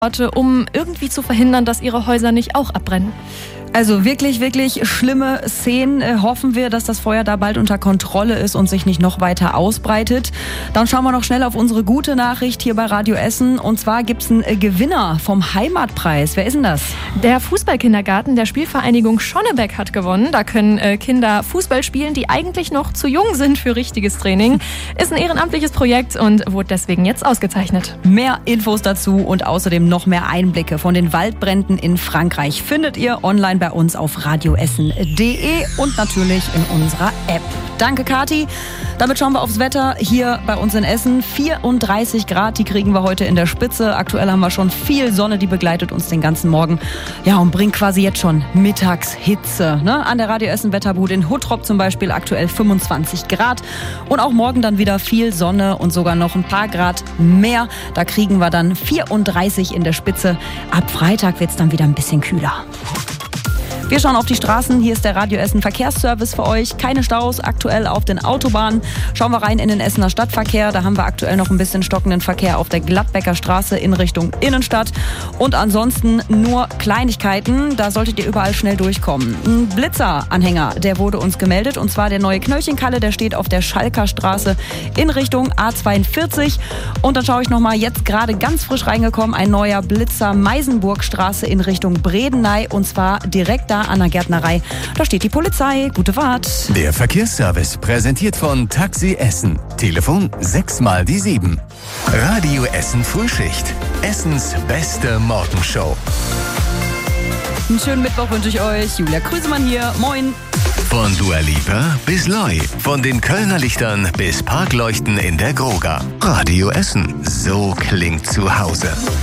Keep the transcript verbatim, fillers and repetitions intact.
um irgendwie zu verhindern, dass ihre Häuser nicht auch abbrennen. Also wirklich, wirklich schlimme Szenen. Äh, hoffen wir, dass das Feuer da bald unter Kontrolle ist und sich nicht noch weiter ausbreitet. Dann schauen wir noch schnell auf unsere gute Nachricht hier bei Radio Essen. Und zwar gibt's einen äh, Gewinner vom Heimatpreis. Wer ist denn das? Der Fußballkindergarten der Spielvereinigung Schonnebeck hat gewonnen. Da können äh, Kinder Fußball spielen, die eigentlich noch zu jung sind für richtiges Training. Ist ein ehrenamtliches Projekt und wurde deswegen jetzt ausgezeichnet. Mehr Infos dazu und außerdem noch mehr Einblicke von den Waldbränden in Frankreich findet ihr online bei uns auf radioessen punkt de und natürlich in unserer App. Danke, Kathi. Damit schauen wir aufs Wetter hier bei uns in Essen. vierunddreißig Grad, die kriegen wir heute in der Spitze. Aktuell haben wir schon viel Sonne, die begleitet uns den ganzen Morgen. Ja, und bringt quasi jetzt schon Mittagshitze. Ne? An der Radio Essen Wetterbude in Huttrop zum Beispiel aktuell fünfundzwanzig Grad. Und auch morgen dann wieder viel Sonne und sogar noch ein paar Grad mehr. Da kriegen wir dann vierunddreißig in der Spitze. Ab Freitag wird es dann wieder ein bisschen kühler. Wir schauen auf die Straßen. Hier ist der Radio Essen Verkehrsservice für euch. Keine Staus aktuell auf den Autobahnen. Schauen wir rein in den Essener Stadtverkehr. Da haben wir aktuell noch ein bisschen stockenden Verkehr auf der Gladbecker Straße in Richtung Innenstadt. Und ansonsten nur Kleinigkeiten. Da solltet ihr überall schnell durchkommen. Ein Blitzer-Anhänger, der wurde uns gemeldet. Und zwar der neue Knöllchenkalle. Der steht auf der Schalker Straße in Richtung A zweiundvierzig. Und dann schaue ich nochmal, jetzt gerade ganz frisch reingekommen, ein neuer Blitzer Meisenburgstraße in Richtung Bredeney. Und zwar direkt da an der Gärtnerei. Da steht die Polizei. Gute Fahrt. Der Verkehrsservice präsentiert von Taxi Essen. Telefon sechs mal die sieben. Radio Essen Frühschicht. Essens beste Morgenshow. Einen schönen Mittwoch wünsche ich euch. Julia Krüsemann hier. Moin. Von Dua Lipa bis Loi. Von den Kölner Lichtern bis Parkleuchten in der Groga. Radio Essen. So klingt zu Hause.